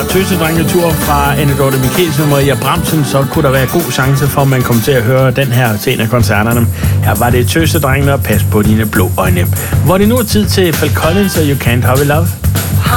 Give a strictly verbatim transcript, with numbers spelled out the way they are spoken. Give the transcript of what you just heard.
Tøsedrengetur fra Anne Dorte Michelsen og Maria Bramsen, så kunne der være god chance for, at man kommer til at høre den her til en af koncerterne. Her var det Tøsedrengene og Pas på dine blå øjne. Hvor det nu er tid til Phil Collins og You Can't Hurry Love.